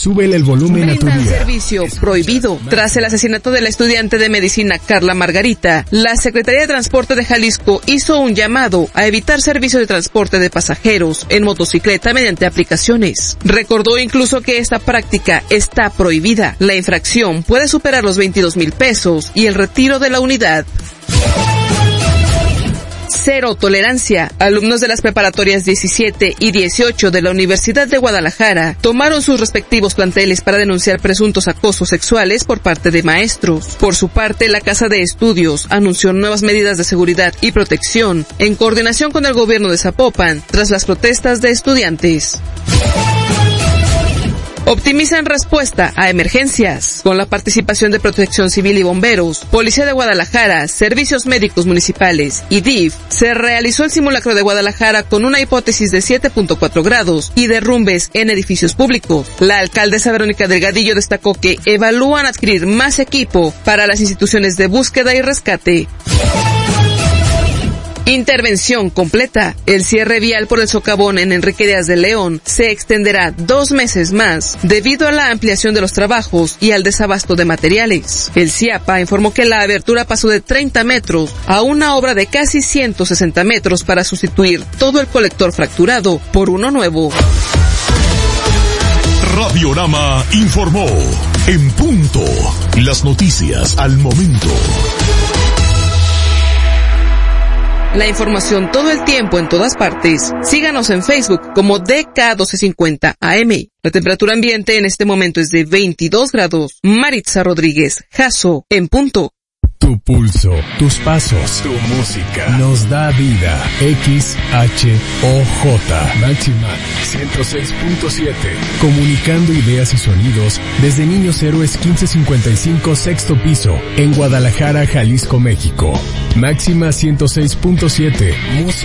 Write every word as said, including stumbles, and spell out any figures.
Súbele el volumen a tu Brindan día. servicio prohibido. Tras el asesinato de la estudiante de medicina Carla Margarita, la Secretaría de Transporte de Jalisco hizo un llamado a evitar servicios de transporte de pasajeros en motocicleta mediante aplicaciones. Recordó incluso que esta práctica está prohibida. La infracción puede superar los veintidós mil pesos y el retiro de la unidad. Cero tolerancia. Alumnos de las preparatorias diecisiete y dieciocho de la Universidad de Guadalajara tomaron sus respectivos planteles para denunciar presuntos acosos sexuales por parte de maestros. Por su parte, la Casa de Estudios anunció nuevas medidas de seguridad y protección en coordinación con el gobierno de Zapopan tras las protestas de estudiantes. Optimizan respuesta a emergencias. Con la participación de Protección Civil y Bomberos, Policía de Guadalajara, Servicios Médicos Municipales y D I F, se realizó el simulacro de Guadalajara con una hipótesis de siete punto cuatro grados y derrumbes en edificios públicos. La alcaldesa Verónica Delgadillo destacó que evalúan adquirir más equipo para las instituciones de búsqueda y rescate. Intervención completa. El cierre vial por el socavón en Enrique Díaz de León se extenderá dos meses más debido a la ampliación de los trabajos y al desabasto de materiales. El CIAPA informó que la abertura pasó de treinta metros a una obra de casi ciento sesenta metros para sustituir todo el colector fracturado por uno nuevo. Radiorama informó en punto. Las noticias al momento. La información todo el tiempo en todas partes. Síganos en Facebook como D K doce cincuenta A M. La temperatura ambiente en este momento es de veintidós grados. Maritza Rodríguez, Jasso, en punto. Tu pulso, tus pasos, tu música nos da vida. X H O J Máxima ciento seis punto siete. Comunicando ideas y sonidos desde Niños Héroes quince cincuenta y cinco, sexto piso, en Guadalajara, Jalisco, México. Máxima ciento seis punto siete. Música.